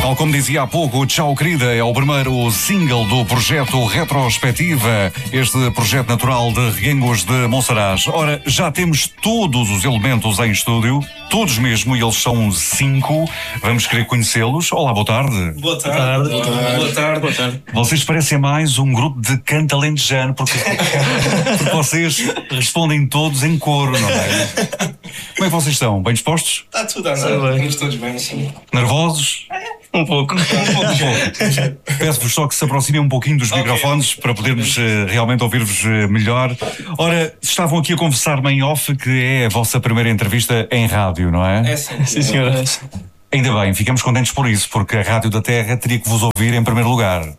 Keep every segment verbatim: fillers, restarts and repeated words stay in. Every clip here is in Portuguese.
Tal como dizia há pouco, o Tchau Querida é o primeiro single do projeto Retrospectiva, este projeto natural de Reguengos de Monsaraz. Ora, já temos todos os elementos em estúdio, todos mesmo, e eles são cinco. Vamos querer conhecê-los. Olá, boa tarde. Boa tarde. Boa tarde. Boa tarde. Boa tarde. Vocês parecem mais um grupo de canto alentejano, porque, porque vocês respondem todos em coro, não é? Como é que vocês estão? Bem dispostos? Está tudo a andar. Estamos todos bem, sim. Nervosos? Um pouco. Um pouco. Peço-vos só que se aproximem um pouquinho dos okay. microfones para podermos uh, realmente ouvir-vos uh, melhor. Ora, estavam aqui a conversar-me em off que é a vossa primeira entrevista em rádio, não é? É sim. Sim, senhora. Ainda bem, ficamos contentes por isso, porque a Rádio da Terra teria que vos ouvir em primeiro lugar. Não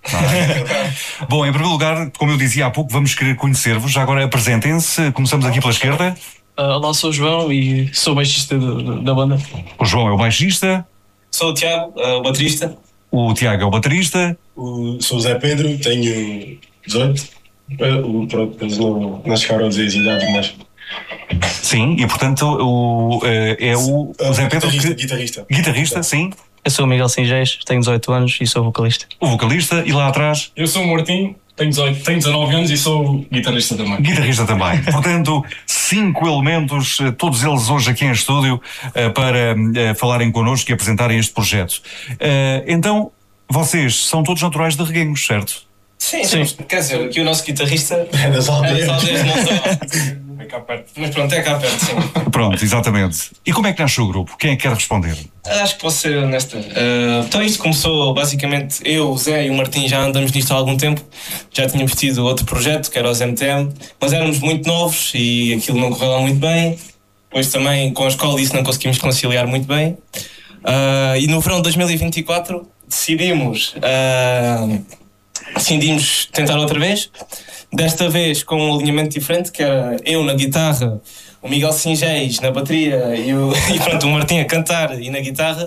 é? Bom, em primeiro lugar, como eu dizia há pouco, vamos querer conhecer-vos. Já agora apresentem-se. Começamos aqui pela esquerda. Uh, olá, sou o João e sou baixista do, do, da banda. O João é o baixista. Sou o Tiago, uh, o baterista. O Tiago é o baterista. O, sou o Zé Pedro, tenho dezoito. O, pronto, eles não, não chegaram a dizer as idades, mas... Sim, e portanto o, é o, o Zé Pedro guitarrista, que... Guitarrista. Guitarrista, sim. Eu sou o Miguel Singés, tenho dezoito anos e sou vocalista. O vocalista, e lá atrás? Eu sou o Martim, tenho, dezoito, tenho dezanove anos e sou guitarrista também. Guitarrista também. Portanto, cinco elementos, todos eles hoje aqui em estúdio, para falarem connosco e apresentarem este projeto. Então, vocês são todos naturais de Reguengos, certo? Sim, sim. Quer dizer, aqui o nosso guitarrista é das aldeias. É das aldeias de Monsaraz. É cá perto. Mas pronto, é cá perto, sim. Pronto, exatamente. E como é que nasce o grupo? Quem é que quer responder? Acho que posso ser honesta. Uh, então isto começou, basicamente, eu, o Zé e o Martim já andamos nisto há algum tempo. Já tínhamos tido outro projeto, que era o Z M T M, mas éramos muito novos e aquilo não correu lá muito bem. Depois também, com a escola, isso não conseguimos conciliar muito bem. Uh, e no verão de dois mil e vinte e quatro decidimos... Uh, decidimos tentar outra vez, desta vez com um alinhamento diferente, que era eu na guitarra, o Miguel Singés na bateria e, o, e pronto, o Martim a cantar e na guitarra.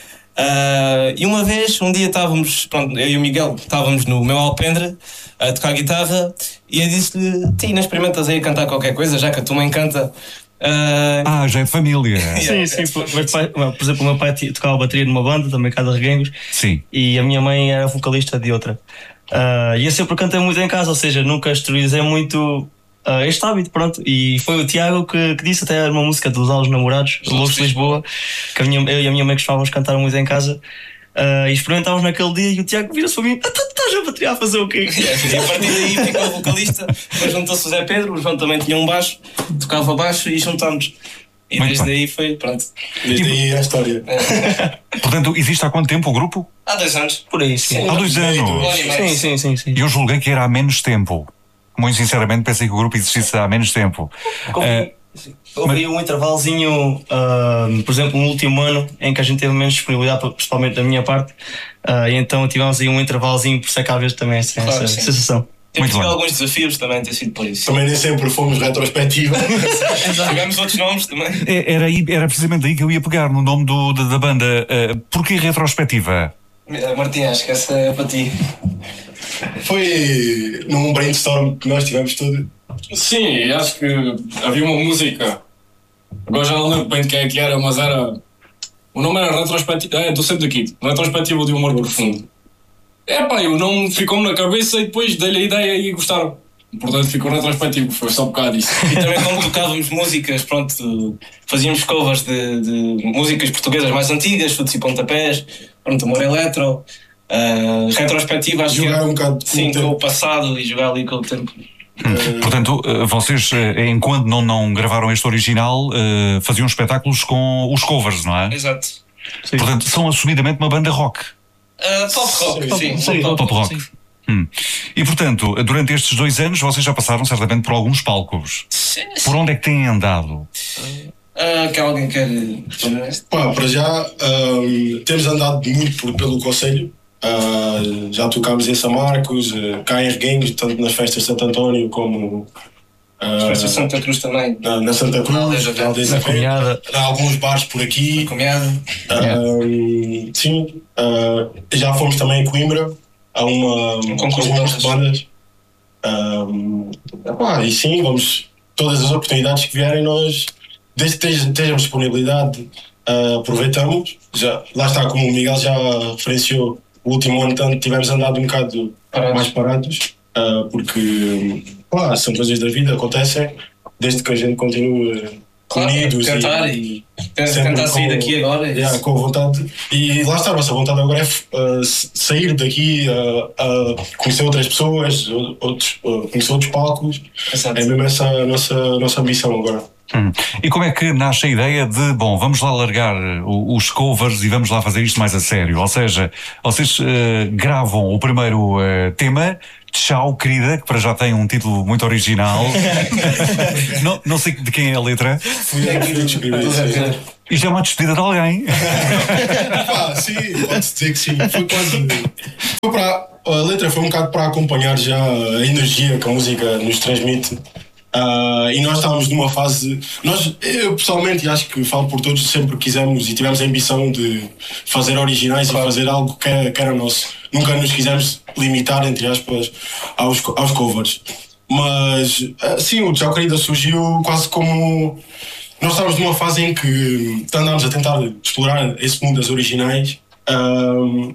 Uh, e uma vez, um dia estávamos, pronto, eu e o Miguel estávamos no meu alpendre a tocar guitarra e eu disse-lhe: Tina, experimentas aí a cantar qualquer coisa, já que a tua mãe canta. Uh... Ah, já é de família. Sim, sim. Por, por exemplo, o meu pai tocava bateria numa banda, também cá de Reguengos. Sim. E a minha mãe era vocalista de outra. Uh, e eu sempre cantei muito em casa, ou seja, nunca exteriorizei muito uh, este hábito, pronto. E foi o Tiago que, que disse, até era uma música dos Aos Namorados, do Loucos de Lisboa, que a minha, eu e a minha mãe gostávamos de cantar muito em casa. Uh, e experimentávamos naquele dia e o Tiago vira-se para mim: ah, tu estás a bateria a fazer o quê? E a partir daí ficou o vocalista, depois juntou-se o Zé Pedro, o João também tinha um baixo, tocava baixo e juntámos. E muito desde bem. Aí foi, pronto. Desde e, aí é a história. É. Portanto, existe há quanto tempo o grupo? Há dois anos. Por aí, sim. sim. Há dois anos? Sim, sim, sim, sim. E eu julguei que era há menos tempo. Muito sinceramente, pensei que o grupo existisse há menos tempo. Como, uh, houve mas... um intervalozinho, uh, por exemplo, no último ano, em que a gente teve menos disponibilidade, principalmente da minha parte, uh, e então tivemos aí um intervalozinho, por isso é que às vezes também essa, claro, essa sensação. Temos tido alguns desafios também, ter sido por isso. Também nem sempre fomos retrospectiva. Tivemos outros nomes também. Era, aí, era precisamente aí que eu ia pegar, no nome do, da, da banda. Uh, porquê retrospectiva? Uh, Martim, acho que essa é para ti. Foi num brainstorm que nós tivemos tudo. Sim, acho que havia uma música. Agora já não lembro bem de quem é que era, mas era... O nome era Retrospectiva... É, estou sempre aqui. Retrospectiva de Humor Profundo. É pá, o nome ficou-me na cabeça e depois dei-lhe a ideia e gostaram. Portanto ficou retrospectivo, foi só um bocado isso. E também como tocávamos músicas, pronto, fazíamos covers de, de músicas portuguesas mais antigas, chutes e pontapés, pronto, humor eletro, uh, retrospectiva, acho jogar que... um bocado sim, com o passado e jogar ali com o tempo. Hum. Uh, Portanto, vocês, enquanto não, não gravaram este original, uh, faziam espetáculos com os covers, não é? Exato. Sim. Portanto, são assumidamente uma banda rock. Uh, pop rock, sim. sim, sim. Pop, pop rock. Sim. Hum. E portanto, durante estes dois anos vocês já passaram certamente por alguns palcos. Sim, sim. Por onde é que têm andado? Uh, que alguém quer responder isto? Pá, para já um, temos andado muito por, pelo Conselho. Uh, já tocámos em São Marcos, uh, cá em Reguengos, tanto nas festas de Santo António como As festas de Santa Cruz também. Na, na Santa Cruz, na Aldeia na Comiada. Há alguns bares por aqui. Na Comiada. Uh, sim, uh, já fomos também em Coimbra. Há uma, um concurso de bandas. Uh, ah, e sim, vamos. Todas as oportunidades que vierem, nós, desde que estejamos disponibilidade, uh, aproveitamos. Já, lá está, como o Miguel já referenciou, o último ano tanto tivemos andado um bocado parados. mais parados, uh, porque pá, são coisas da vida, acontecem, desde que a gente continue claro, unidos cantar e, e tentar sair com, daqui agora. É yeah, com vontade. E lá está, a nossa vontade agora é uh, sair daqui, uh, uh, conhecer outras pessoas, outros, uh, conhecer outros palcos. Exato. É mesmo essa a nossa, nossa ambição agora. Hum. E como é que nasce a ideia de, bom, vamos lá largar os covers e vamos lá fazer isto mais a sério? Ou seja, vocês uh, gravam o primeiro uh, tema, Tchau Querida, que para já tem um título muito original. não, não sei de quem é a letra. Fui eu que escrevi isso. Isto é uma despedida de alguém. Pá, sim, pode-se dizer que sim. Foi quase. Foi para, a letra foi um bocado para acompanhar já a energia que a música nos transmite. Uh, e nós estávamos numa fase. Nós, eu pessoalmente, e acho que falo por todos, sempre quisemos e tivemos a ambição de fazer originais claro. E fazer algo que era, que era nosso. Nunca nos quisemos limitar, entre aspas, aos, aos covers. Mas, uh, sim, o Tchau Querida surgiu quase como. Nós estávamos numa fase em que andámos a tentar explorar esse mundo das originais. Uh,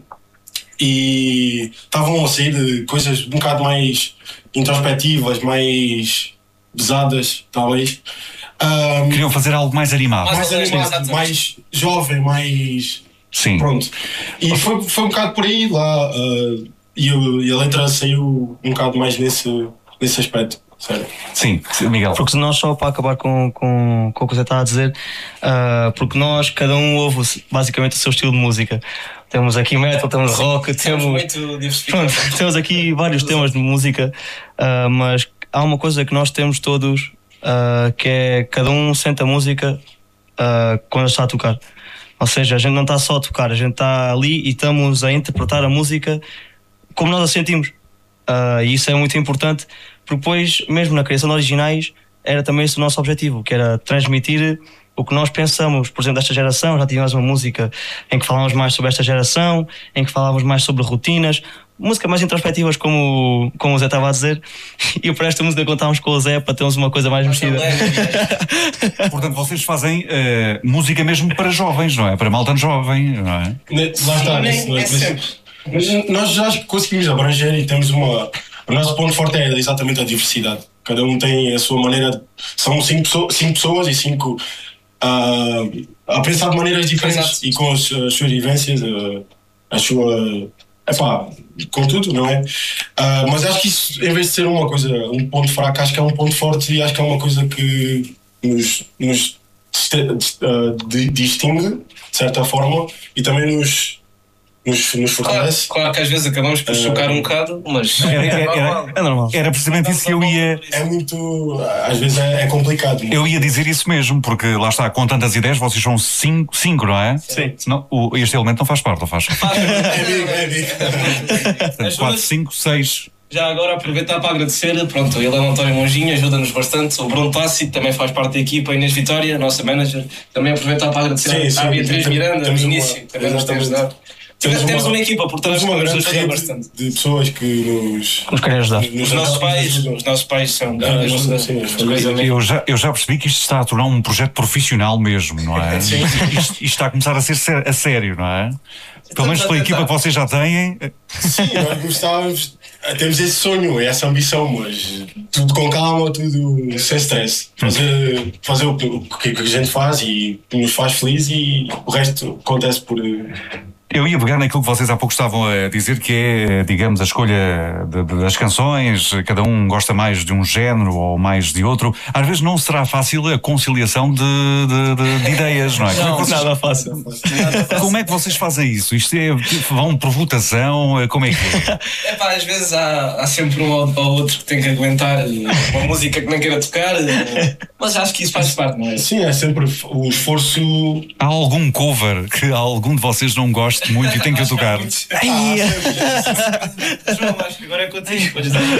e estavam a sair coisas um bocado mais introspectivas, mais pesadas, talvez. Um, Queriam fazer algo mais animado. Mais, mais animado, mais jovem, mais... Sim. Pronto. E foi, foi um bocado por aí lá. Uh, e, eu, e a letra saiu um bocado mais nesse, nesse aspecto. Sério. Sim, Miguel. Porque nós, só para acabar com, com, com o que você está a dizer, uh, porque nós, cada um ouve basicamente o seu estilo de música. Temos aqui metal, temos rock, temos... muito pronto, temos aqui vários temas de música, uh, mas há uma coisa que nós temos todos, uh, que é cada um sente a música uh, quando está a tocar. Ou seja, a gente não está só a tocar, a gente está ali e estamos a interpretar a música como nós a sentimos. Uh, e isso é muito importante, porque depois, mesmo na criação de originais, era também esse o nosso objetivo, que era transmitir o que nós pensamos, por exemplo, desta geração. Já tivemos uma música em que falávamos mais sobre esta geração, em que falávamos mais sobre rotinas, música mais introspectivas, como, como o Zé estava a dizer, e para esta música contámos com o Zé para termos uma coisa mais mexida. Portanto, vocês fazem uh, música mesmo para jovens, não é? Para malta jovem, não é? Lá está, nem, nem sempre. Nós já conseguimos abranger e temos uma... O nosso ponto forte é exatamente a diversidade. Cada um tem a sua maneira... De, são cinco, pessoas, cinco pessoas e cinco... Uh, a pensar de maneiras diferentes. Exato. E com as, as suas vivências, uh, a sua... Epá, com tudo, não é? Uh, mas acho que isso, em vez de ser uma coisa, um ponto fraco, acho que é um ponto forte e acho que é uma coisa que nos, nos uh, distingue, de certa forma, e também nos... Nos, nos fortalece. Claro, claro que às vezes acabamos por chocar um bocado, mas era, era, era, é normal. Era precisamente isso que eu ia. É muito. Às vezes é, é complicado. Não? Eu ia dizer isso mesmo, porque lá está, com tantas ideias, vocês são cinco, cinco não é? Sim. Não, o, este elemento não faz parte, não faz? É amigo, é amigo. quatro, cinco, seis. Já agora aproveitar para agradecer, pronto, ele é o António Monjinho, ajuda-nos bastante, o Bruno Plácido também faz parte da equipa, a Inês Vitória, a nossa manager, também aproveitar para agradecer sim, à Beatriz Miranda, no início, uma, também nos tem ajudado. Temos, temos uma, uma equipa por trás que nos ajuda bastante. De pessoas que nos, nos querem ajudar. Nos, os nossos pais, os nossos pais são ah, ajuda, sim, eu, já, eu já percebi que isto está a tornar um projeto profissional mesmo, não é? Sim. Isto, isto está a começar a ser a sério, não é? Pelo menos pela equipa que vocês já têm. Sim, nós gostávamos, temos esse sonho, essa ambição, mas tudo com calma, tudo sem stress. Fazer, fazer o, o que a gente faz e nos faz feliz e o resto acontece por... Eu ia pegar naquilo que vocês há pouco estavam a dizer, que é, digamos, a escolha de, de, das canções. Cada um gosta mais de um género ou mais de outro. Às vezes não será fácil a conciliação de, de, de, de ideias, não é? Não, como é vocês, nada fácil. Como é que vocês fazem isso? Isto é, vão por votação? Como é que é? É pá, às vezes há, há sempre um ou outro que tem que aguentar uma música que não queira tocar, mas acho que isso faz parte, não é? Sim, é sempre o esforço. Há algum cover que algum de vocês não goste muito e tem que o tocar? João, acho que agora é contigo.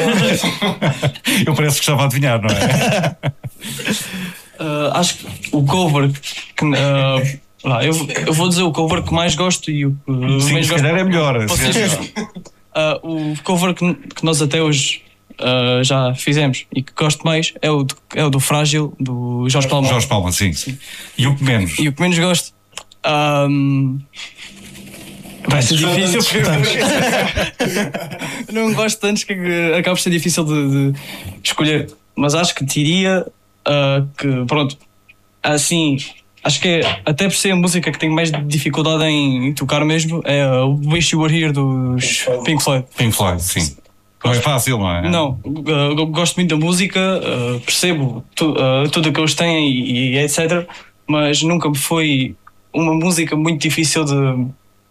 Eu parece que estava a adivinhar, não é? Uh, acho que o cover que, uh, lá, eu, eu vou dizer o cover que mais gosto e o uh, sim, se calhar é melhor. Vocês, uh, o cover que, que nós até hoje uh, já fizemos e que gosto mais é o, do, é o do Frágil, do Jorge Palma. Jorge Palma, sim. sim. E o que menos? E o que menos gosto Ahm, vai ser difícil porque eu não gosto tanto que acaba por ser difícil de, de escolher. Mas acho que diria uh, que, pronto, assim, acho que é, até por ser a música que tenho mais dificuldade em, em tocar mesmo, é o Wish You Were Here dos Pink Floyd. Pink Floyd, sim. Não é fácil, não é? Não, uh, gosto muito da música, uh, percebo tu, uh, tudo o que eles têm e, e etcétera. Mas nunca me foi uma música muito difícil de,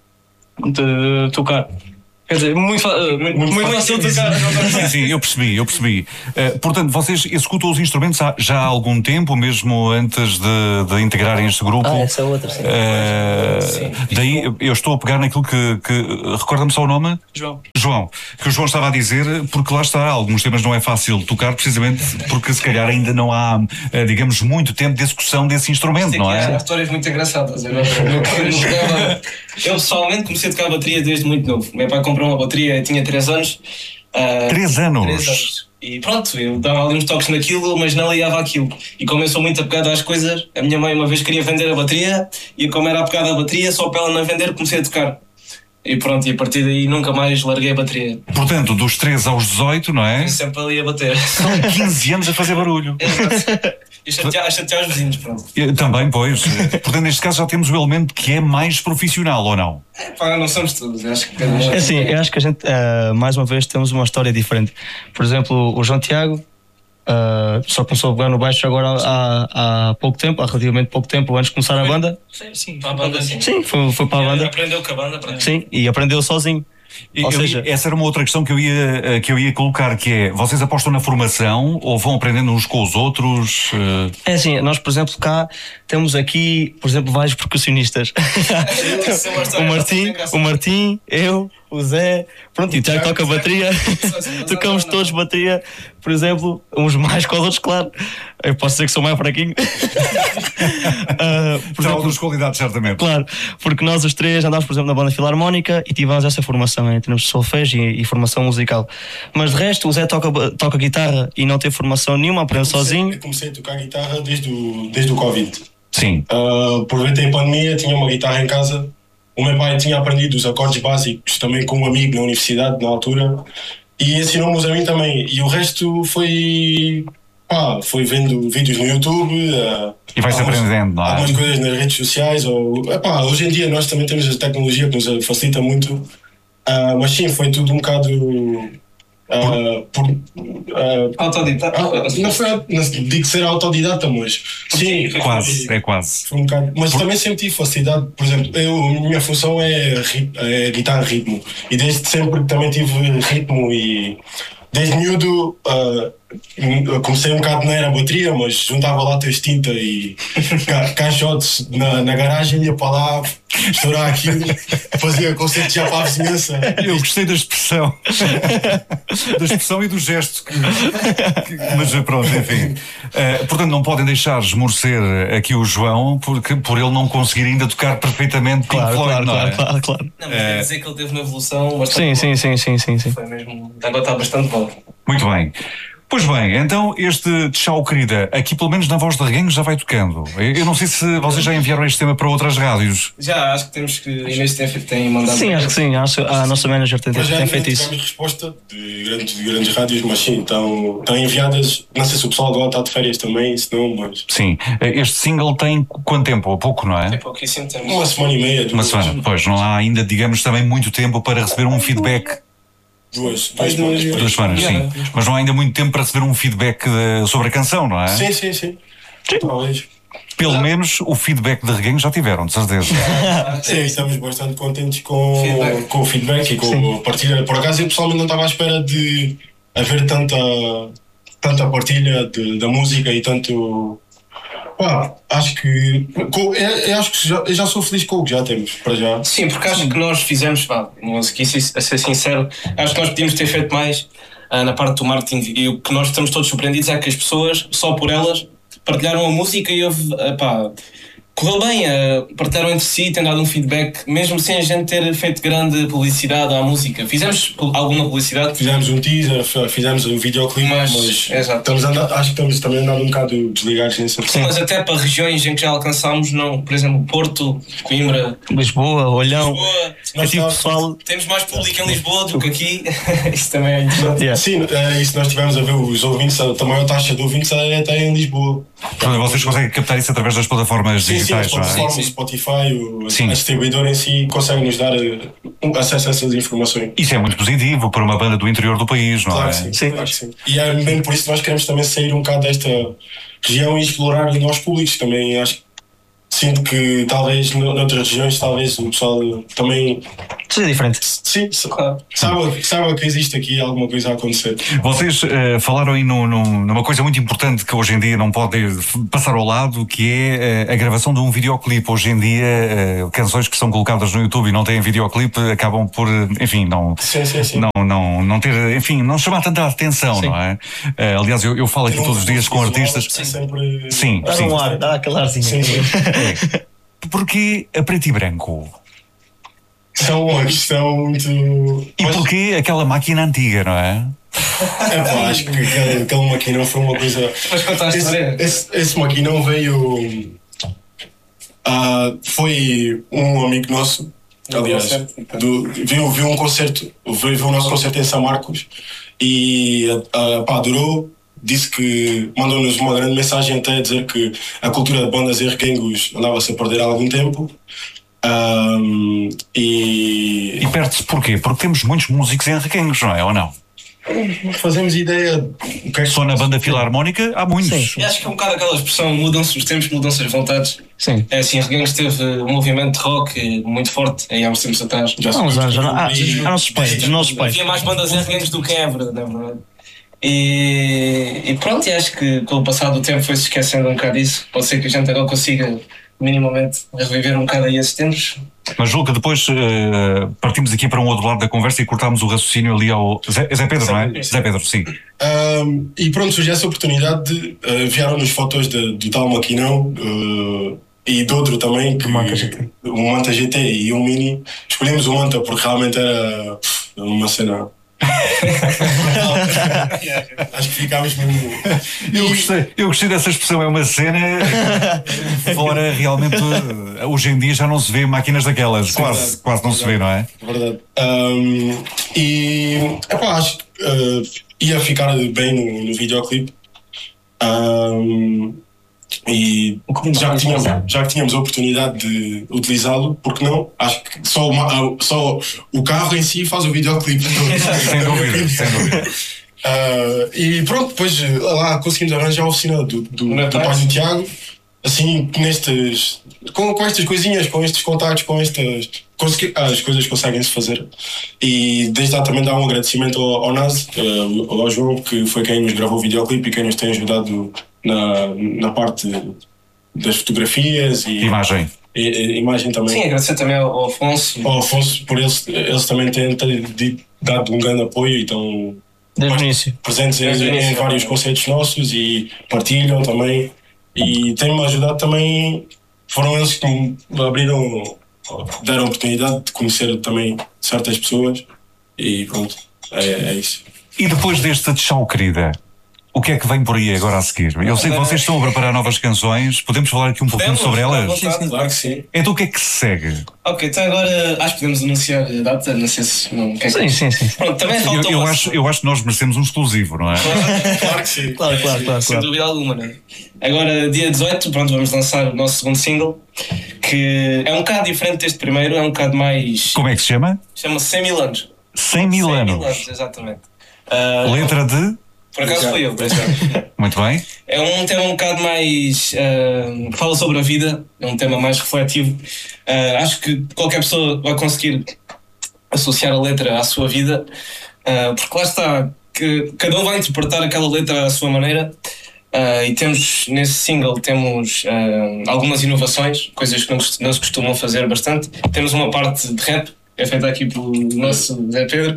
de tocar. Quer dizer, muito, fa- uh, muito, muito fácil de tocar. Sim, sim, eu percebi, eu percebi. Uh, portanto, vocês executam os instrumentos há, já há algum tempo, mesmo antes de, de integrarem este grupo? Ah, essa é outra, sim. Uh, daí eu estou a pegar naquilo que. que recorda-me só o nome? João. João, que o João estava a dizer, porque lá está, alguns temas não é fácil tocar, precisamente porque se calhar ainda não há, uh, digamos, muito tempo de execução desse instrumento, Sei não que é? há histórias muito engraçadas. Eu, eu, eu, jogava- eu pessoalmente comecei a tocar bateria desde muito novo. Meu pai comprou uma bateria, eu tinha três anos. ah, Três anos? três anos. E pronto, eu dava ali uns toques naquilo, mas não ligava aquilo. E como eu sou muito apegado às coisas, a minha mãe uma vez queria vender a bateria, e como era apegado à bateria, só para ela não vender, comecei a tocar. E pronto, e a partir daí nunca mais larguei a bateria. Portanto, dos três aos dezoito, não é? Sempre ali a bater. São quinze anos a fazer barulho. E chatear, chatear os vizinhos, pronto. E, também, pois. Portanto, neste caso já temos o elemento que é mais profissional, ou não? É, pá, não somos todos. Acho que cada um É assim, eu acho que a gente, uh, mais uma vez, temos uma história diferente. Por exemplo, o João Tiago uh, só começou a pegar no baixo agora há, há pouco tempo, há relativamente pouco tempo, antes de começar a banda. Sim, Para a banda, sim. Sim, foi, foi para a banda. Aprendeu com a banda, pronto. Sim, e aprendeu sozinho. E Ou eu- seja- essa era uma outra questão que eu, ia, eh, que eu ia colocar, que é, vocês apostam na formação ou vão aprendendo uns com os outros? eh? É assim, nós, por exemplo, cá temos aqui, por exemplo, vários percussionistas. Isso é uma história o Martim, bastante engraçada. o Martim, eu, o Zé, pronto, e o Tiago Tiago, toca bateria. Tiago. Tocamos todos bateria, por exemplo, uns mais que os outros, claro. Eu posso dizer que sou mais fraquinho. Ah, por Tem exemplo, algumas qualidades, certamente. claro, porque nós os três andámos, por exemplo, na banda filarmónica e tivemos essa formação em termos de solfégio e, e formação musical. Mas de resto, o Zé toca, toca guitarra e não teve formação nenhuma, aprendeu sozinho. Eu comecei a tocar guitarra desde o, desde o Covid. Sim. Uh, por ver em pandemia, tinha uma guitarra em casa. O meu pai tinha aprendido os acordes básicos também com um amigo na universidade, na altura, e ensinou-nos a mim também. E o resto foi. Pá, foi vendo vídeos no YouTube. Uh, E vai-se algumas- aprendendo, não é? Algumas coisas nas redes sociais. Ou, epá, hoje em dia nós também temos a tecnologia que nos facilita muito. Uh, mas sim, foi tudo um bocado. Uh, por, uh, Autodidata. ah, não foi, não digo ser autodidata, mas sim, Quase, é quase. foi um bocado, mas também sempre tive facilidade, por exemplo, eu, a minha função é, ri- é guitarra ritmo, e desde sempre também tive ritmo, e desde miúdo uh, eu comecei um bocado, não era bateria, mas juntava latas de tinta e ca caixotes na, na garagem, ia para lá estourar aquilo, fazia concertos já para a vizinhança. Eu gostei da expressão. Da expressão e do gesto. Que, que- mas pronto, enfim. Eh, portanto, não podem deixar esmorecer aqui o João porque, por ele não conseguir ainda tocar perfeitamente Pink Claro, Floyd, claro, não é? claro, claro, claro. Não, mas é dizer que ele teve uma evolução bastante Sim, boa. sim, sim, sim, sim, sim. Foi mesmo. Agora está bastante bom. Muito bem. Pois bem, então este Tchau Querida, aqui pelo menos na Voz de Reguengos já vai tocando. Eu eu não sei se vocês já enviaram este tema para outras rádios. Já, acho que temos que. Inês tem, tem mandado. Sim, acho que sim. Acho, a nossa manager tem, Mas já tem ainda feito não isso. tivemos resposta de grandes, de grandes rádios, mas sim, estão, estão enviadas. Não sei se o pessoal agora está de férias também, se não, mas Sim. Este single tem quanto tempo? Há pouco, não É é? pouquíssimo tempo. uma semana e meia, duas, Uma semana. Pois, não há ainda, digamos, também muito tempo para receber um feedback. duas, duas semanas. por aí. Duas semanas, sim. Mas não há ainda muito tempo para receber um feedback eh, sobre a canção, não é? Sim, sim, sim. Talvez. Pelo menos o feedback de Reguengos já tiveram, de certeza. Sim, estamos bastante contentes com, Feedback. com o feedback e com a partilha. Por acaso, eu pessoalmente não estava à espera de haver tanta, tanta partilha de, da música e tanto. Pá, acho que. Com, eu, eu acho que já, eu já sou feliz com o que já temos, para já. Sim, porque acho que nós fizemos, pá, não aqui a ser sincero, acho que nós podíamos ter feito mais ah, na parte do marketing, e o que nós estamos todos surpreendidos é que as pessoas, só por elas, partilharam a música e houve, ah, pá, correu bem, uh, partilharam entre si, têm dado um feedback, mesmo sem a gente ter feito grande publicidade à música. Fizemos pu- alguma publicidade, Fizemos um teaser, f- fizemos um videoclipe, Mas, mas, exato. estamos a andar, acho que estamos também a andar um bocado desligados nesse sim, mas até para regiões em que já alcançámos, não, por exemplo, Porto, Coimbra, Lisboa, Olhão. Lisboa. É tipo pessoal. Temos mais público em Lisboa do que aqui. Isso também é interessante. Yeah. Sim, é isso. Nós tivemos a ver os ouvintes, a a maior taxa de ouvintes é até em Lisboa. Portanto, vocês conseguem captar isso através das plataformas Sim, sim, as digitais, não é? plataformas, Sim, o sim. Spotify, o, Sim. a distribuidora em si consegue nos dar eh, um acesso a essas informações. Isso é muito positivo para uma banda do interior do país, não Claro é? que sim, Sim. claro que sim. E é mesmo por isso que nós queremos também sair um bocado desta região e explorar os nossos públicos. Também acho que sinto que talvez no- noutras regiões talvez o pessoal também Seja diferente. sim, sa- Claro. saiba, saiba que existe aqui alguma coisa a acontecer. Vocês eh, falaram aí num- num- numa coisa muito importante que hoje em dia não pode f- passar ao lado, que é eh, a gravação de um videoclipe. Hoje em dia, eh, canções que são colocadas no YouTube e não têm videoclipe acabam por, eh, enfim, não, Sim, sim, sim. não, não, não ter, enfim, não chamar tanta atenção, não é? Eh, aliás, eu, eu falo aqui Ter um todos os dias com visual artistas. é sempre Sim, Dá sim. um ar, dá aquele arzinho. Sim, sim. Porquê a preto e branco? Isso é uma questão muito. E Mas, porquê aquela máquina antiga, não é? é pá, acho que aquele, aquele maquinão foi uma coisa. Mas conta a Esse, história. esse, esse maquinão veio. ah, foi um amigo nosso, aliás, do, viu, viu um concerto, veio ver o nosso concerto em São Marcos e ah, pá, adorou. Disse que mandou-nos uma grande mensagem até a dizer que a cultura de bandas e requengos andava-se a perder há algum tempo. Ahm, e E perde-se porquê? Porque temos muitos músicos em requengos, não é? Ou não? fazemos ideia do que é que Só na banda filarmónica há muitos. E acho que é um bocado aquela expressão, mudam-se os tempos, mudam-se as vontades. Sim. É assim, a Reguengos teve um movimento de rock muito forte aí há uns tempos atrás. já Há uns anos, já não- ah, E- há nossos pais, dos nossos pais. Havia mais bandas em Reguengos do que em Évora, na verdade. E, e pronto, e acho que com o passar do tempo foi-se esquecendo um bocado disso. Pode ser que a gente agora consiga minimamente reviver um bocado aí esses tempos. Mas julgo que depois eh, partimos aqui para um outro lado da conversa e cortámos o raciocínio ali ao. Zé, Zé Pedro, não é? Zé Pedro, sim. Um, e pronto, surgiu essa oportunidade de uh, vieram-nos fotos de, do tal maquinão uh, e de outro também, que, Manta G T. um Manta G T e um Mini. Escolhemos o Manta porque realmente era pff, uma cena. Acho que ficámos mesmo. Eu gostei, eu gostei dessa expressão, é uma cena fora realmente. eh, Hoje em dia já não se vê máquinas daquelas, quase, quase não se vê, não é? Verdade. Um, e epá, acho que uh, ia ficar bem no, no videoclipe. Um, e já que, tínhamos, já que tínhamos a oportunidade de utilizá-lo, porque não? Acho que só, uma, só o carro em si faz o videoclipe todo. Sem dúvida, sem dúvida. Uh, e pronto, depois lá conseguimos arranjar a oficina do, do, do pai do Tiago, assim, nestes, com, com estas coisinhas, com estes contactos, com estas. Consegui, as coisas conseguem-se fazer. E desde já também dá um agradecimento ao, ao Naz, uh, ao João, que foi quem nos gravou o videoclipe e quem nos tem ajudado na, na parte das fotografias e, Imagem. e, e imagem também. Sim, agradecer também ao, ao Afonso. Ao Afonso, por eles, eles também têm, têm dado um grande apoio e estão Desde o início. presentes em, Desde o início. em vários conceitos nossos e partilham também. E têm-me ajudado também. Foram eles que me abriram, deram a oportunidade de conhecer também certas pessoas. E pronto, é, é isso. E depois deste Tchau Querida, o que é que vem por aí agora a seguir? Eu sei que vocês estão a preparar novas canções, podemos falar aqui um pouquinho Podemos, sobre à elas? vontade. Claro que sim. Então o que é que se segue? Ok, então agora acho que podemos anunciar a data, não sei se não quer Sim, sim, sim. Pronto, também Eu, falta eu uma- acho, eu acho que nós merecemos um exclusivo, não é? Claro que sim. Claro, claro, claro. Sem claro. dúvida alguma, né? Agora, dia dezoito, pronto, vamos lançar o nosso segundo single, que é um bocado diferente deste primeiro, é um bocado mais. Como é que se chama? Chama-se cem mil anos. cem mil cem anos. mil anos, exatamente. Ah, Letra de. Por acaso fui eu, por exemplo. Muito bem. É um tema um bocado mais. ah, fala sobre a vida, é um tema mais refletivo. Ah, acho que qualquer pessoa vai conseguir associar a letra à sua vida, ah, porque lá está, que cada um vai interpretar aquela letra à sua maneira. Ah, e temos nesse single temos ah, algumas inovações, coisas que não, cost- não se costumam fazer bastante. Temos uma parte de rap, é feita aqui pelo nosso Zé Pedro.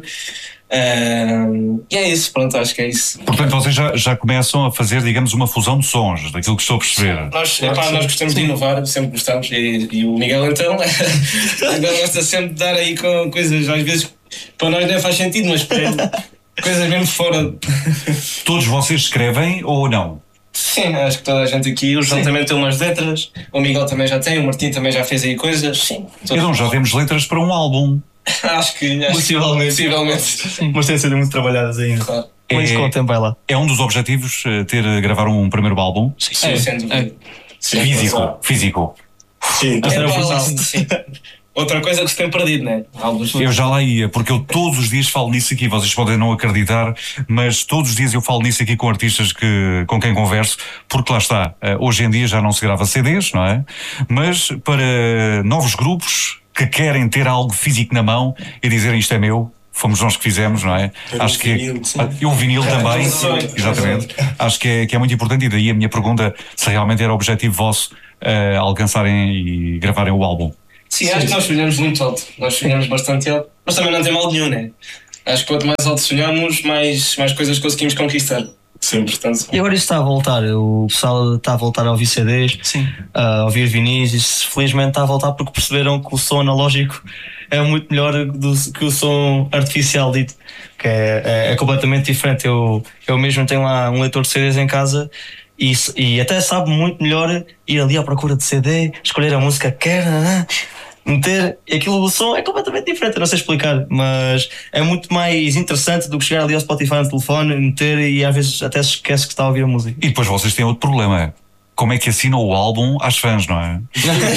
Uh, e é isso, pronto, acho que é isso. Portanto, vocês já, já começam a fazer, digamos, uma fusão de sons, daquilo que estou a perceber. Nós, epá, nós gostamos de inovar, sempre gostamos, e, e o Miguel então agora gosta sempre de dar aí com coisas, às vezes para nós não faz sentido, mas para ele, coisas mesmo fora. Todos vocês escrevem ou não? Sim, acho que toda a gente aqui, o João também tem umas letras, o Miguel também já tem, o Martim também já fez aí coisas, sim. Então já temos letras para um álbum. Acho que, acho Possivelmente. Que, possivelmente. Mas têm sido muito trabalhadas ainda. Claro. Mas com o tempo vai lá. É um dos objetivos eh, ter eh, gravar um primeiro álbum? Sim, É, sem dúvida. é. Sim, Físico, claro. físico. Sim, É, Era pá, fusão. sim. Outra coisa que se tem perdido, não é? Alguns Eu já lá ia, porque eu todos os dias falo nisso aqui, vocês podem não acreditar, mas todos os dias eu falo nisso aqui com artistas que, com quem converso, porque lá está, eh, hoje em dia já não se grava C Ds, não é? Mas para novos grupos que querem ter algo físico na mão e dizerem isto é meu, fomos nós que fizemos, não é? Ter Acho um que vinil, sim. Ah, e o vinil também, sim. exatamente. Acho que é, que é muito importante e daí a minha pergunta se realmente era objetivo vosso eh, alcançarem e gravarem o álbum. Sim, acho que nós sonhamos muito alto. Nós sonhamos bastante alto. Mas também não tem mal nenhum, né? Acho que quanto mais alto sonhamos, mais, mais coisas conseguimos conquistar. sempre. Portanto, E agora isso está a voltar, o pessoal está a voltar a ouvir C Ds, Sim. a ouvir vinis, e felizmente está a voltar porque perceberam que o som analógico é muito melhor do, que o som artificial dito, que é, é, é completamente diferente. Eu, eu mesmo tenho lá um leitor de C Ds em casa e, e até sabe muito melhor ir ali à procura de C D, escolher a música que quer, né? Meter aquilo, o som é completamente diferente, eu não sei explicar, mas é muito mais interessante do que chegar ali ao Spotify no telefone, meter e às vezes até se esquece que está a ouvir a música. E depois vocês têm outro problema. Como é que assinam o álbum às fãs, não é?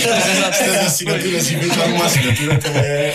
As assinaturas e eventual uma assinatura também é.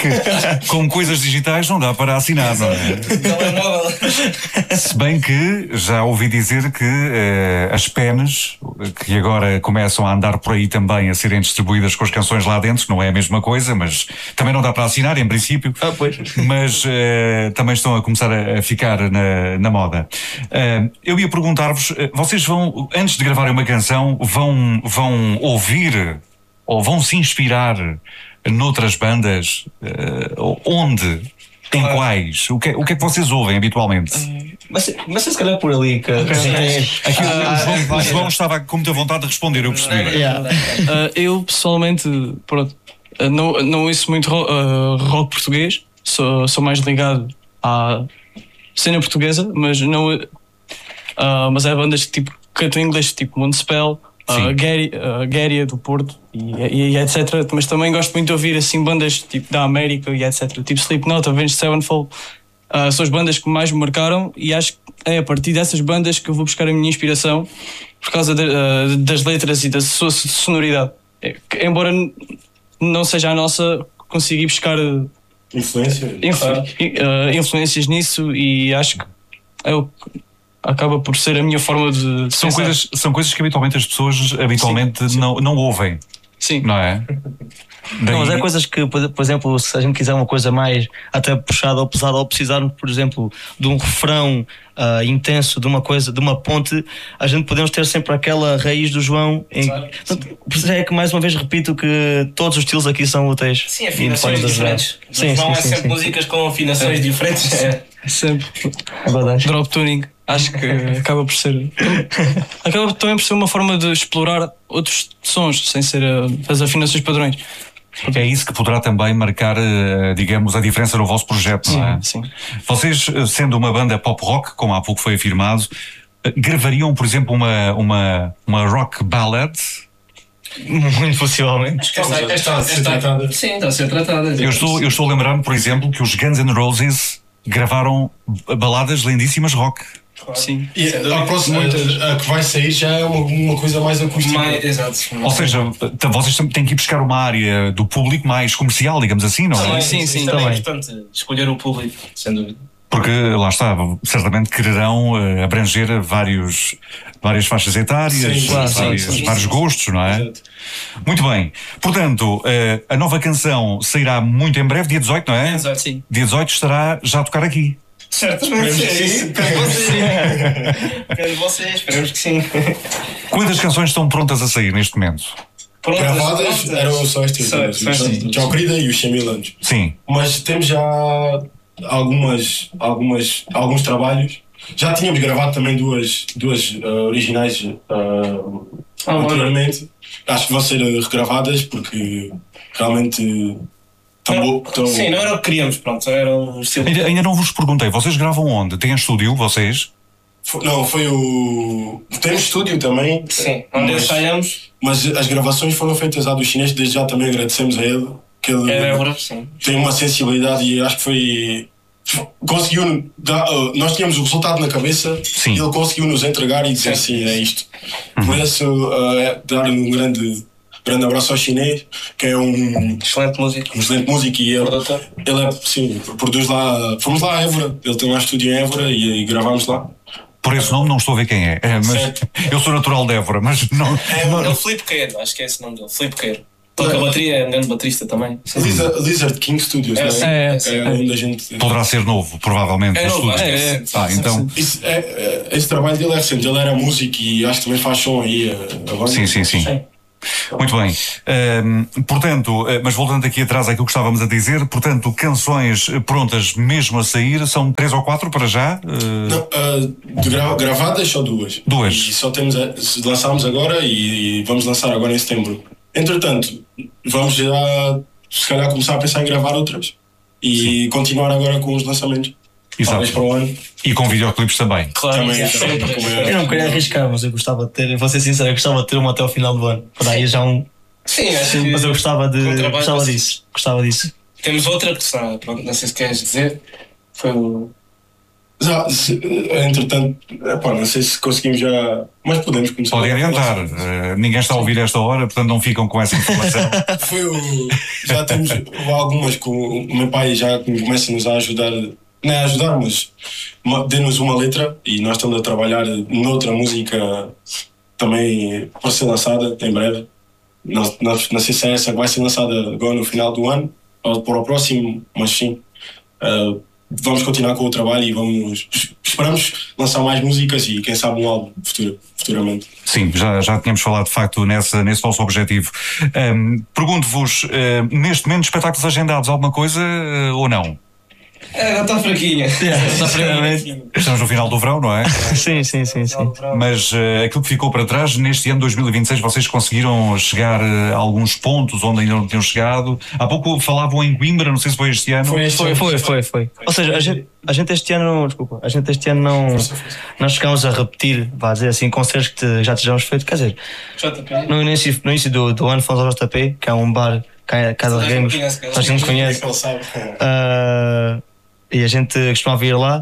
Com coisas digitais não dá para assinar, não é? telemóvel. Se bem que já ouvi dizer que eh, as penas, que agora começam a andar por aí também a serem distribuídas com as canções lá dentro, que não é a mesma coisa, mas também não dá para assinar em princípio. Ah, pois. Mas eh, também estão a começar a, a ficar na, na moda. Eh, eu ia perguntar-vos, eh, vocês vão, antes de gravarem uma canção, vão, vão ouvir ou vão se inspirar noutras bandas? Uh, onde? Em quais? O que, o que é que vocês ouvem habitualmente? Mas, mas se calhar por ali que Aqui o João, o João estava com muita vontade de responder, eu percebi. Yeah. Uh, eu pessoalmente, pronto, uh, não, não ouço muito ro- uh, rock português, sou, sou mais ligado à cena portuguesa, mas não. Uh, mas é bandas que tipo, cantam em inglês, tipo Municipal, Sim. uh, Gary, uh, Garia do Porto e, e, e etcétera. Mas também gosto muito de ouvir assim bandas tipo da América e etcétera. Tipo Slipknot, Avenged Sevenfold. Uh, são as bandas que mais me marcaram e acho que é a partir dessas bandas que eu vou buscar a minha inspiração por causa de, uh, das letras e da sua sonoridade. É, que, embora n- não seja a nossa, consegui buscar uh, Influência. influ- uh, influências nisso e acho que é o que acaba por ser a minha forma de, de São pensar. coisas, são coisas que habitualmente as pessoas habitualmente Sim, sim. Não, não ouvem, Sim. não é? Não, mas Daí- é coisas que, por por exemplo, se a gente quiser uma coisa mais até puxada ou pesada, ou precisarmos, por exemplo, de um refrão ah, intenso, de uma coisa, de uma ponte, a gente podemos ter sempre aquela raiz do João. Em, Claro, portanto, por isso é que mais uma vez repito que todos os estilos aqui são úteis. Sim, E afinações podem ajudar. diferentes. Sim, Não sim, é sim, sempre sim. músicas com afinações diferentes. É. Sempre. É verdade. Drop tuning, acho que acaba por ser. Acaba também por ser uma forma de explorar outros sons, sem ser uh, as afinações padrões. É isso que poderá também marcar, eh, digamos, a diferença no vosso projeto, não é? Sim. Vocês, eh, sendo uma banda pop rock, como há pouco foi afirmado, eh, gravariam, por exemplo, uma, uma, uma rock ballad? Muito possivelmente. Esta, esta, Está a ser esta- tratada. sim, está a ser tratada. Eu estou, eu estou a lembrar-me, por exemplo, que os Guns N' Roses gravaram baladas lindíssimas rock. Sim. E a próxima, a, a que vai sair já é uma, uma coisa mais acústica. Mais, exato. Ou seja, t- vocês têm que ir buscar uma área do público mais comercial, digamos assim, não é? Também, Sim, sim, também é também. importante escolher o público, sem dúvida. Porque, lá está, certamente quererão eh, abranger vários, várias faixas etárias, Sim, claro, sim, vários, sim, sim. vários gostos, não é? Exato. Muito bem. Portanto, eh, a nova canção sairá muito em breve, dia dezoito, não é? Exato. Sim. Dia dezoito estará já a tocar aqui. Certamente sim. Quero vocês. Quero vocês, esperemos que sim. Quantas canções estão prontas a sair neste momento? Pronto, gravadas pronto. eram só estes Só- dois, só estes o Tchau Querida e os cem mil anos. Sim. Mas temos já algumas, algumas, alguns trabalhos. Já tínhamos gravado também duas, duas uh, originais uh, Ah, anteriormente. Acho que vão ser regravadas porque realmente estão Não, bo- estão- sim, não era o que queríamos, pronto, era um estilo. Ainda, ainda não vos perguntei, vocês gravam onde? Têm estúdio, vocês? Foi- Não, foi o. Temos estúdio também. Sim, onde mas, ensaiamos, mas as gravações foram feitas lá do chinês, desde já também agradecemos a ele. Que ele era Évora, sim. tem uma sensibilidade e acho que foi. Conseguiu. Dar, uh, nós tínhamos o resultado na cabeça Sim. e ele conseguiu nos entregar e dizer sim, é isto. Por isso, uh, é dar um grande, grande abraço ao chinês, que é um, Excelente música. um excelente músico e ele, Produtor. ele é, sim, produz lá. Fomos lá a Évora, ele tem lá estúdio em Évora e, e gravámos lá. Por esse nome não estou a ver quem é. É, mas Certo. eu sou natural de Évora, mas não. É o Filipe Queiro, acho que é esse o nome dele, Filipe Queiro. Toca a bateria, é um grande baterista também. Lizard, Lizard King Studios, É, não sim, é? é, sim. É onde a gente. Poderá ser novo, provavelmente. É o novo, estúdio. acho que É, é. é. Ah, então. Isso, é, é, esse trabalho dele é recente, ele era músico e acho que também faz som aí eh, agora. Sim, sim, sim. Muito bem. Ahm, portanto, eh, mas voltando aqui atrás àquilo que estávamos a dizer, portanto, canções prontas mesmo a sair, são três ou quatro para já? Eh, Não, ah, de gra- gravadas só duas. Duas. E só temos a, lançámos agora e, e vamos lançar agora em setembro. Entretanto, vamos já se calhar começar a pensar em gravar outras e continuar agora com os lançamentos. Exato. Talvez para o ano. E com videoclipes também. Claro, Também, é, também, sempre. como é- Eu não queria arriscar, mas eu gostava de ter, vou ser sincero, eu gostava de ter uma até ao final do ano. Por aí já um. Sim, acho que Mas eu gostava de. com trabalho Gostava assim. disso. Gostava disso. Temos outra que está, pronto, não sei se queres dizer. Foi o. Já, se- entretanto, epá, não sei se conseguimos já. Mas podemos começar. Podem adiantar. Eh, ninguém está a ouvir esta hora, portanto não ficam com essa informação. Foi o, já temos algumas que o meu pai já começa-nos a ajudar, não é a ajudar, mas ma- dê-nos uma letra e nós estamos a trabalhar noutra música também para ser lançada em breve. Não, não, não sei se é essa que vai ser lançada agora no final do ano ou para o próximo, mas sim. Uh, vamos continuar com o trabalho e vamos esperamos lançar mais músicas e quem sabe um álbum futuro, futuramente. Sim, já, já tínhamos falado de facto nessa, nesse vosso objetivo. Ahm, Pergunto-vos, ah, neste momento, espetáculos agendados, alguma coisa ah, ou não? É, já está fraquinha. está fraquinha. Estamos no final do verão, não é? Sim, sim, sim, sim. Mas uh, aquilo que ficou para trás, neste ano dois mil e vinte e seis, vocês conseguiram chegar uh, a alguns pontos onde ainda não tinham chegado. Há pouco falavam em Coimbra, não sei se foi este ano. Foi este Foi, ano. foi, foi, foi. Ou seja, a gente, a gente este ano, desculpa, a gente este ano não, não chegámos a repetir, vá dizer assim, concertos que te- já tivemos feito. Quer dizer, J P. no início, no início do, do ano fomos ao J P, que é um bar cá, cá de Toda a gente Reguengos, conhece, cara. toda a gente conhece. Ele sabe. Ah, e a gente costumava ir lá.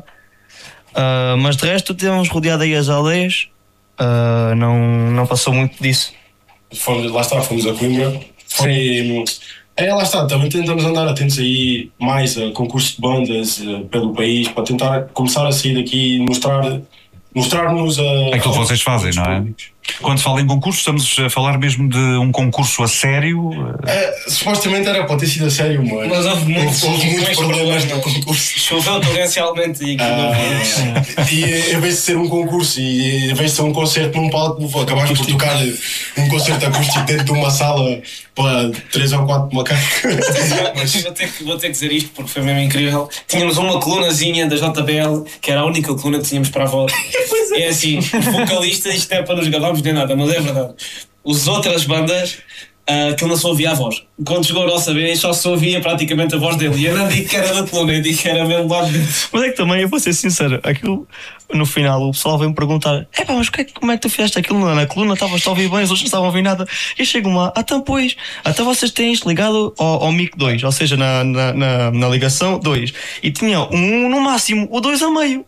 Ah, mas de resto, tivemos rodeado aí as aldeias. Ah, não, não passou muito disso. Fomos, lá está, fomos a Coimbra. Foi, é, lá está, também tentamos andar atentos aí mais a concursos de bandas eh, pelo país para tentar começar a sair daqui e mostrar, mostrar-nos a. Aquilo que vocês fazem, não é? Quando se fala em concurso, estamos a falar mesmo de um concurso a sério. É, supostamente era para ter sido a sério, mas, Mas houve muitos, houve muitos muitos problemas no problemas. concurso. Choveu torrencialmente e aquilo não Ah, e em vez de ser um concurso e em vez de ser um concerto num palco, acabaste por tocar um concerto acústico dentro de uma sala para três ou quatro macacos. Mas vou ter, que, vou ter que dizer isto porque foi mesmo incrível. Tínhamos uma colunazinha da J B L que era a única coluna que tínhamos para a voz. É assim, os vocalistas, isto é para nos gabarmos nem nada, mas é verdade. As outras bandas, uh, aquilo não se ouvia a voz. Quando chegou a nossa vez, só se ouvia praticamente a voz dele. E eu não digo que era da coluna, eu digo que era mesmo lá dentro. Mas é que também, eu vou ser sincero, aquilo no final o pessoal vem-me perguntar: é pá, mas que é que- como é que tu fizeste aquilo na, na coluna? Estavas a ouvir bem, os outros não estavam a ouvir nada. E eu chego lá: ah, então, pois, até vocês têm isto ligado ao, ao mic dois, ou seja, na, na, na, na ligação dois. E tinha um no máximo, o dois a meio.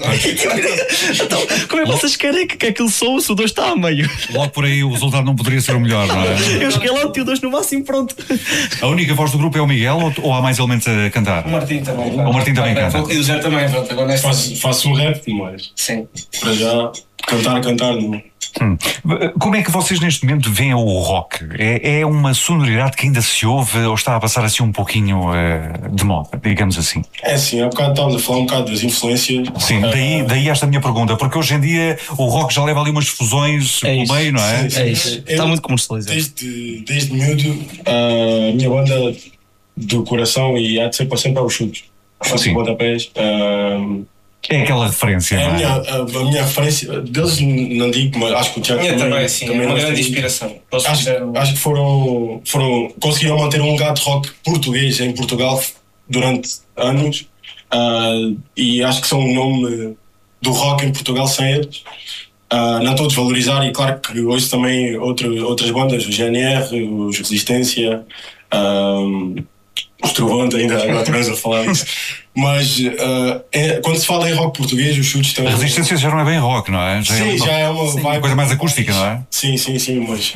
Então, como é que vocês querem que, que aquilo soe se o dois está a meio? Logo por aí o resultado não poderia ser o melhor, não é? Eu cheguei lá, meti o dois no máximo, pronto. A única voz do grupo é o Miguel ou, ou há mais elementos a cantar? O Martim também. O Martim também canta. E o Zé também, pronto, agora nesta. faço, faço um rap, mas Sim. para já cantar, cantar não. Hum. Como é que vocês neste momento veem o rock? É, é uma sonoridade que ainda se ouve ou está a passar assim um pouquinho uh, de moda, digamos assim? É assim, há bocado estávamos a falar um bocado das influências. Sim, daí, daí esta minha pergunta, porque hoje em dia o rock já leva ali umas fusões É pelo isso. meio, não é? Sim, sim. É isso. Está Eu, muito comercializado. Desde, desde miúdo, a minha banda do coração e há de ser para sempre é os chutes. Os Sim. pontapés. ah, É aquela referência, É a não minha, é? a, a minha referência deles, não digo, mas acho que o A Tiago minha também, também, assim, é uma gosta grande muito. inspiração. Eles Acho, fizeram- acho que foram, foram, conseguiram manter um legado de rock português em Portugal durante anos, ah, e acho que são o nome do rock em Portugal sem eles. Ah, não estou a desvalorizar, e claro que hoje também outro, outras bandas, o G N R, os Resistência, ah, os Trovões, ainda agora estamos a falar disso. Mas ah, é- quando se fala em rock português, os chutes estão. A resistência já não é bem rock, não é? Já Sim, é uma, já é uma vibe coisa mais acústica, não é? Sim, sim, sim, mas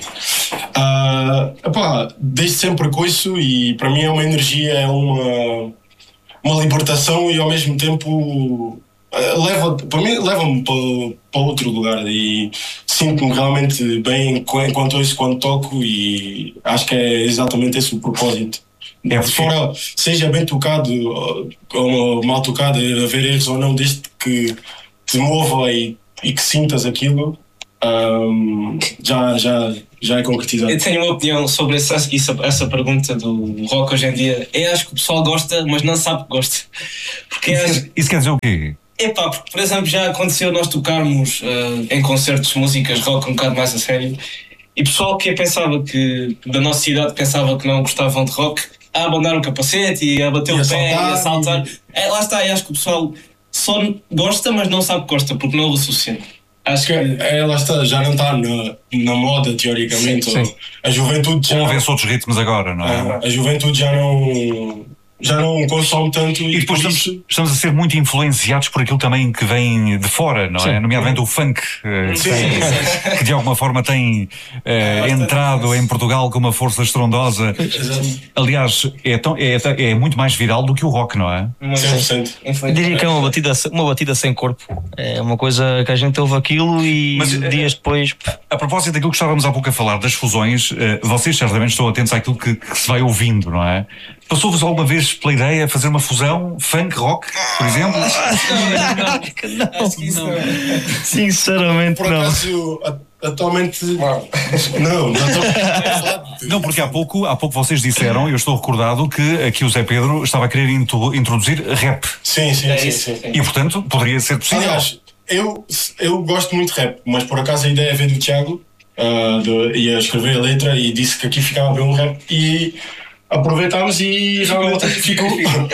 ah, epá, desde sempre com isso, e para mim é uma energia, é uma, uma libertação, e ao mesmo tempo ah, leva, para mim leva-me para, para outro lugar, e sinto-me realmente bem enquanto ouço, quando toco, e acho que é exatamente esse o propósito. É porque- Fora seja bem tocado ou mal tocado, haver erros ou não, desde que te mova e, e que sintas aquilo, ahm, já, já, já é concretizado. Eu tenho uma opinião sobre essa, essa, essa pergunta do rock hoje em dia. Eu acho que o pessoal gosta, mas não sabe que gosta. Porque acho, Isso quer dizer o quê? epá, porque, por exemplo, já aconteceu nós tocarmos ah, em concertos músicas rock um bocado mais a sério, e pessoal que pensava que, da nossa idade, pensava que não gostavam de rock, a abanar o capacete e a bater E o pé e a a saltar, saltar. É, lá está, eu acho que o pessoal só gosta, mas não sabe que gosta, porque não o suficiente. Acho que Porque é, lá está, já não está na, na moda, teoricamente. Sim, ou- A juventude já, Ouvem-se outros ritmos agora, não é? a, a juventude já não, já não consome tanto, E depois por estamos, isso- estamos a ser muito influenciados por aquilo também que vem de fora, não é? Nomeadamente o funk, eh, que, Sim, tem- que de alguma forma tem eh, entrado em Portugal com uma força estrondosa. Exato. Aliás, é, tão, é, é muito mais viral do que o rock, não é? cem por cento. Eu diria que é uma batida, uma batida sem corpo. É uma coisa que a gente ouve aquilo e Mas, eh, dias depois. A propósito daquilo que estávamos há pouco a falar, das fusões, eh, vocês certamente estão atentos àquilo que, que se vai ouvindo, não é? Passou-vos alguma vez pela ideia fazer uma fusão funk, rock, por exemplo? Acho que isso não. Sinceramente, Por não. acaso, a- atualmente. Não, não estou. Não, porque há pouco, há pouco vocês disseram, eu estou recordado, que aqui o Zé Pedro estava a querer intro- introduzir rap. Sim, sim, É sim, isso, sim. sim. E, portanto, poderia ser possível. Aliás, eu, eu gosto muito de rap, mas por acaso a ideia veio do Tiago, ah, de- ia escrever a letra e disse que aqui ficava bem um rap, e aproveitámos e realmente ficou.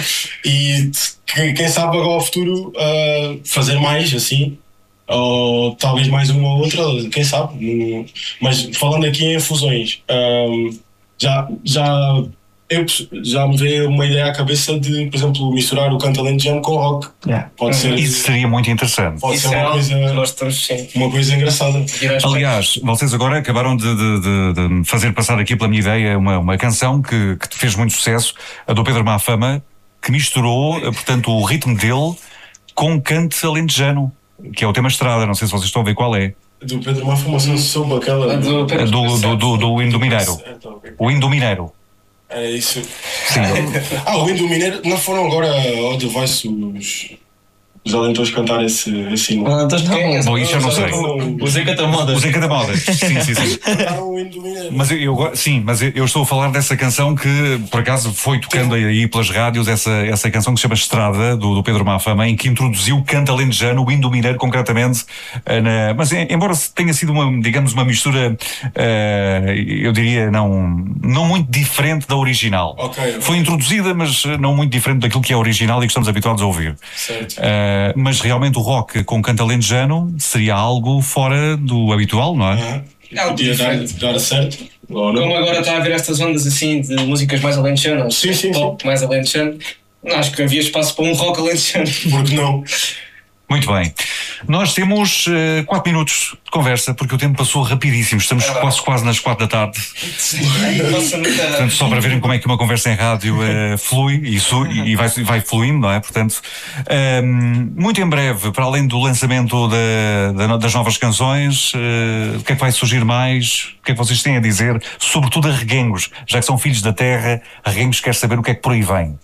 E que- quem sabe agora ao futuro ah, fazer mais assim, ou talvez mais uma ou outra, quem sabe. Não- Mas falando aqui em fusões, ah, já, já, eu, já me veio uma ideia à cabeça de, por exemplo, misturar o canto alentejano com o rock. Pode ser, Isso seria muito interessante. pode Isso ser é uma algo que coisa, nós estamos sim. uma coisa engraçada. Aliás, vocês agora acabaram de, de- de- de me fazer passar aqui pela minha ideia uma, uma canção que, que fez muito sucesso, a do Pedro Mafama, que misturou, eh, portanto, o ritmo dele com um canto alentejano, que é o tema Estrada. Não sei se vocês estão a ver qual é. Do Pedro Mafama, se não soube aquela. A do Eh, Pedro Do, do, do, do Indo Mineiro. Então, ok. O Indo Mineiro. É isso. Sim. Ah, o Indo Mineiro, não foram agora ao The Voice os, os alentores cantar esse, esse hino? Ah, então não. Bom, isso eu não sei. O Zé Catamoda. Os Encatamodas. Sim, sim, sim. Cantaram o Indo Mineiro. Mas eu, eu go- sim, mas eu eu estou a falar dessa canção que por acaso foi tocando aí pelas rádios, essa, essa canção que se chama Estrada, do, do Pedro Mafama, em que introduziu o canto alentejano, o Indo Mineiro concretamente, eh, na, mas em- embora tenha sido uma, digamos, uma mistura, eh, eu diria, não, não muito diferente da original. Ok, ok. Foi introduzida, mas não muito diferente daquilo que é original e que estamos habituados a ouvir. Certo. Eh, mas realmente o rock com canto alentejano seria algo fora do habitual, não é? Aham. É algo Podia dar, diferente. dar certo. Ou não? Como agora está a haver estas ondas assim de músicas mais alentejanas, Sim, sim, pop mais alentejano, acho que havia espaço para um rock alentejano. Porque não? Muito bem. Nós temos uh, quatro minutos de conversa, porque o tempo passou rapidíssimo. Estamos É quase quase nas quatro da tarde. Nossa, muita... Portanto, só para verem como é que uma conversa em rádio uh, flui e, su- e vai, vai fluindo, não é? Portanto, um, muito em breve, para além do lançamento da- da- das novas canções, uh, o que é que vai surgir mais? O que é que vocês têm a dizer? Sobretudo a Reguengos, já que são filhos da terra, a Reguengos quer saber o que é que por aí vem.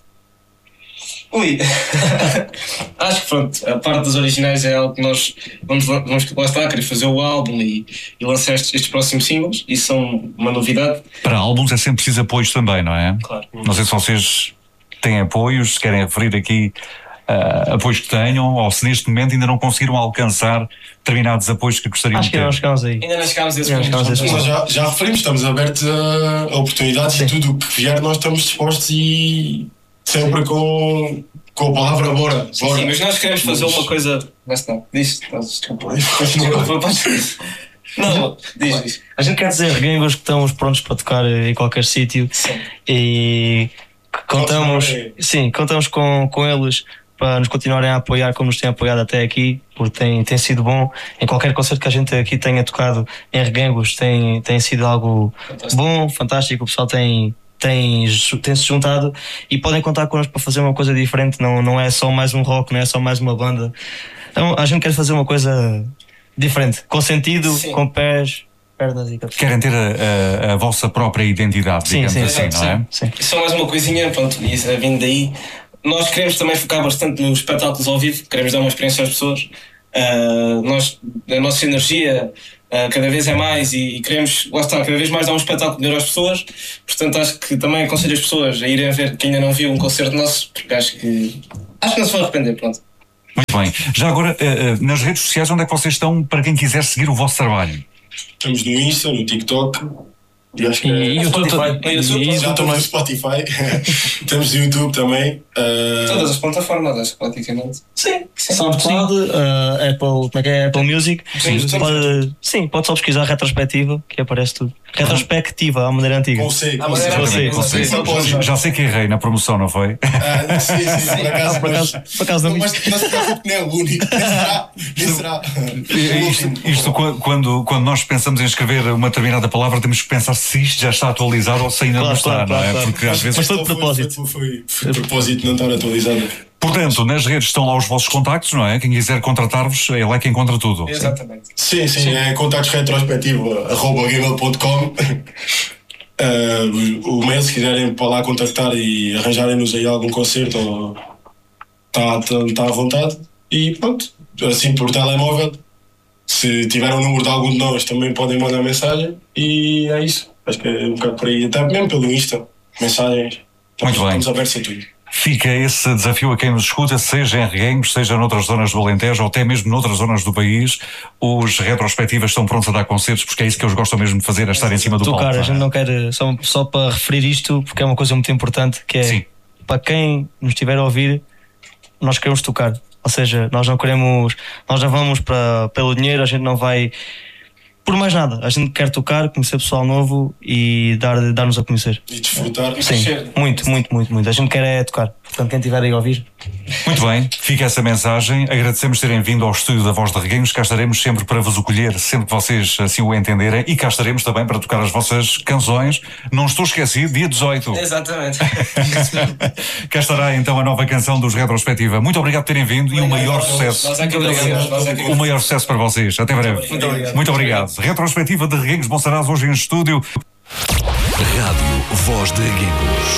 Ui, acho que pronto, a parte dos originais é algo que nós vamos, vamos lá estar, querer fazer o álbum e, e lançar estes, estes próximos singles, isso são uma novidade. Para álbuns é sempre preciso apoios também, não é? Claro. Não sei se vocês têm apoios, se querem referir aqui uh, apoios que tenham, ou se neste momento ainda não conseguiram alcançar determinados apoios que gostariam Acho de que ter. não chegámos aí. Ainda não chegámos a esse Não ponto. chegámos a esse Mas ponto. nós já, já referimos, estamos abertos a, a oportunidades e tudo o que vier nós estamos dispostos e sempre com, com a palavra bora. bora. Sim, mas nós queremos fazer uma coisa. Mas não, diz, desculpa. Desculpa, podes- Não, diz, diz. A gente quer dizer Reguengos que estamos prontos para tocar em qualquer sítio Sim. e que contamos, Sim. sim, contamos com, com eles para nos continuarem a apoiar como nos têm apoiado até aqui, porque tem, tem sido bom. Em qualquer concerto que a gente aqui tenha tocado em Reguengos tem, tem sido algo Fantástico. bom, fantástico. O pessoal tem, tem, tem se juntado e podem contar connosco para fazer uma coisa diferente. Não, não é só mais um rock, não é só mais uma banda. Então a gente quer fazer uma coisa diferente, com sentido, Sim. com pés, pernas e cabeça. Querem ter a, a- a vossa própria identidade, Sim, digamos sim, assim, sim, não é? Sim. Só mais uma coisinha, pronto, e isso é vindo daí. Nós queremos também focar bastante nos espetáculos ao vivo, queremos dar uma experiência às pessoas. Ah, nós, a nossa energia ah, cada vez é mais e, e queremos, lá está, cada vez mais dar um espetáculo melhor às pessoas. Portanto, acho que também aconselho as pessoas a irem a ver, que ainda não viu um concerto nosso, porque acho que acho que não se vão arrepender, pronto. Muito bem. Já agora, eh, eh, nas redes sociais, onde é que vocês estão para quem quiser seguir o vosso trabalho? Estamos no Insta, no TikTok e acho que é- E, e o YouTube, Spotify. e, E YouTube, e já YouTube estamos no também. Spotify, estamos no YouTube também. ah, Todas as plataformas, acho, praticamente. Sim, SoundCloud, uh, Apple, como é que é? Apple Music. Sim, sim. Pode, sim, pode só pesquisar retrospectiva, que aparece tudo. Retrospectiva, à maneira antiga. com C, Ah, com mas C. era Com C, assim, com C, Já- só- Já sei que errei na promoção, não foi? Ah, sim, sim, sim, por acaso. Ah, por acaso, mas- por acaso não Não, vi. mas não se preocupe que não é o único. Nem será. Nem será. Isto, isto quando- quando, quando nós pensamos em escrever uma determinada palavra, temos que pensar se isto já está atualizado ou se ainda Claro, não está, claro, não é? claro, claro. Porque às vezes. Mas foi de propósito. Foi, foi, foi de propósito não estar atualizado. Portanto, nas redes estão lá os vossos contactos, não é? Quem quiser contratar-vos, é lá que encontra tudo. Exatamente. Sim, sim, é contactos retrospectivo arroba gmail ponto com. Uh, o mail, se quiserem para lá contactar e arranjarem-nos aí algum concerto, está tá, tá à vontade. E pronto, assim por telemóvel, se tiver o número de algum de nós, também podem mandar mensagem. E é isso. Acho que é um bocado por aí, até mesmo pelo Insta, mensagens. Estamos, Muito bem. estamos abertos a tudo. Fica esse desafio a quem nos escuta, seja em Reguengos, seja noutras zonas do Alentejo ou até mesmo noutras zonas do país. Os retrospectivas estão prontos a dar concertos, porque é isso que eles gostam mesmo de fazer, é estar em cima do palco. Tocar, a não é? gente não quer, só, só para referir isto, porque é uma coisa muito importante, que é Sim. para quem nos estiver a ouvir, nós queremos tocar. Ou seja, nós não queremos, nós não vamos para, pelo dinheiro, a gente não vai por mais nada. A gente quer tocar, conhecer pessoal novo e dar, dar-nos a conhecer. E desfrutar. Sim, muito, muito, muito, muito. A gente quer é tocar. Portanto, quem estiver aí a ouvir, Muito bem, fica essa mensagem. Agradecemos terem vindo ao estúdio da Voz de Reguengos. Cá estaremos sempre para vos acolher, sempre que vocês assim o entenderem. E cá estaremos também para tocar as vossas canções. Não estou esquecido, dia dezoito. Exatamente. Cá estará então a nova canção dos Retrospectiva. Muito obrigado por terem vindo e o maior sucesso. Nós é que agradecemos. Nós é que O maior sucesso para vocês. Até breve. Muito obrigado. Muito obrigado. Retrospectiva de Reguengos Monsaraz hoje em estúdio. Rádio Voz de Reguengos.